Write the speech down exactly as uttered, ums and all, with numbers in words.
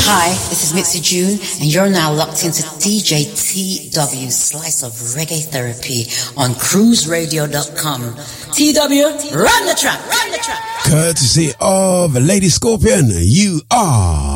Hi, this is Mitzi June, and you're now locked into D J T W, Slice of Reggae Therapy on cruise radio dot com. T W, run the track, run the track. Courtesy of Lady Scorpion, you are